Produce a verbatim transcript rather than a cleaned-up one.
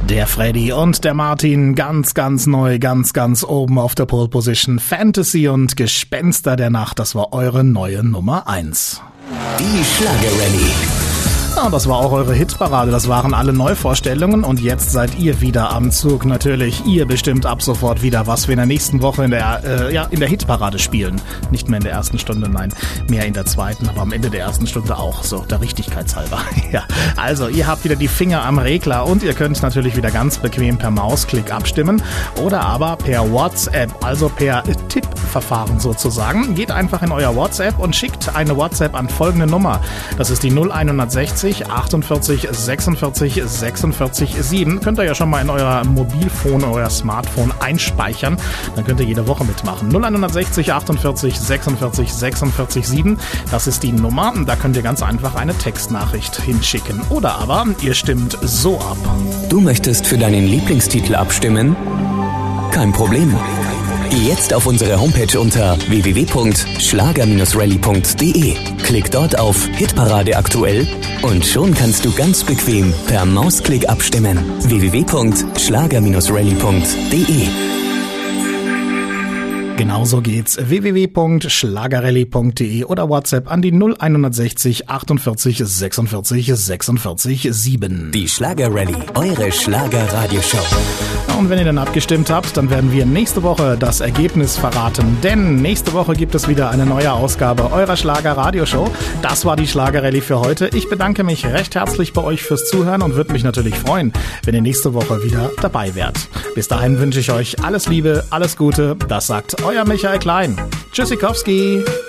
Der Freddy und der Martin, ganz, ganz neu, ganz, ganz oben auf der Pole Position. Fantasy und Gespenster der Nacht, das war eure neue Nummer eins. Die Schlagerrallye. Ja, das war auch eure Hitparade, das waren alle Neuvorstellungen und jetzt seid ihr wieder am Zug. Natürlich, ihr bestimmt ab sofort wieder, was wir in der nächsten Woche in der, äh, ja, in der Hitparade spielen. Nicht mehr in der ersten Stunde, nein, mehr in der zweiten, aber am Ende der ersten Stunde auch, so der Richtigkeitshalber. Ja, also ihr habt wieder die Finger am Regler und ihr könnt natürlich wieder ganz bequem per Mausklick abstimmen oder aber per WhatsApp, also per Tippverfahren sozusagen. Geht einfach in euer WhatsApp und schickt eine WhatsApp an folgende Nummer. Das ist die null eins sechs achtundvierzig sechsundvierzig sechsundvierzig sieben. Könnt ihr ja schon mal in euer Mobilfon, euer Smartphone einspeichern. Dann könnt ihr jede Woche mitmachen. null eins sechs achtundvierzig sechsundvierzig sechsundvierzig sieben. Das ist die Nummer. Da könnt ihr ganz einfach eine Textnachricht hinschicken. Oder aber ihr stimmt so ab. Du möchtest für deinen Lieblingstitel abstimmen? Kein Problem. Geh jetzt auf unsere Homepage unter w w w punkt schlager rallye punkt d e. Klick dort auf Hitparade aktuell und schon kannst du ganz bequem per Mausklick abstimmen. w w w punkt schlager rallye punkt d e. Genauso geht's. w w w punkt schlagerrallye punkt d e oder WhatsApp an die null eins sechs achtundvierzig sechsundvierzig sechsundvierzig sieben. Die Schlagerrallye, eure Schlagerradioshow. Und wenn ihr dann abgestimmt habt, dann werden wir nächste Woche das Ergebnis verraten. Denn nächste Woche gibt es wieder eine neue Ausgabe eurer Schlager-Radioshow. Das war die Schlagerrallye für heute. Ich bedanke mich recht herzlich bei euch fürs Zuhören und würde mich natürlich freuen, wenn ihr nächste Woche wieder dabei wärt. Bis dahin wünsche ich euch alles Liebe, alles Gute. Das sagt euer Michael Klein. Tschüssikowski.